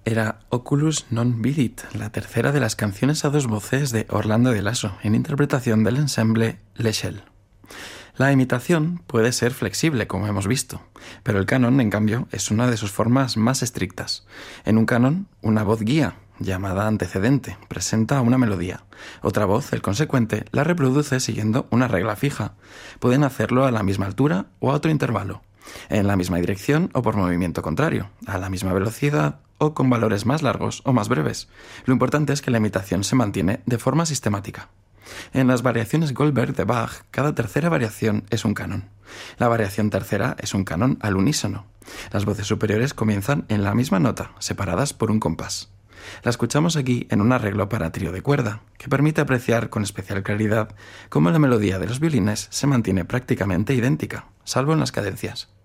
era Oculus non vidit, la tercera de las canciones a dos voces de Orlando Di Lasso, en interpretación del ensemble L'Echelle. La imitación puede ser flexible, como hemos visto, pero el canon, en cambio, es una de sus formas más estrictas. En un canon, una voz guía, llamada antecedente, presenta una melodía. Otra voz, el consecuente, la reproduce siguiendo una regla fija. Pueden hacerlo a la misma altura o a otro intervalo, en la misma dirección o por movimiento contrario, a la misma velocidad o con valores más largos o más breves. Lo importante es que la imitación se mantiene de forma sistemática. En las variaciones Goldberg de Bach, cada tercera variación es un canon. La variación tercera es un canon al unísono. Las voces superiores comienzan en la misma nota, separadas por un compás. La escuchamos aquí en un arreglo para trío de cuerda, que permite apreciar con especial claridad cómo la melodía de los violines se mantiene prácticamente idéntica, salvo en las cadencias.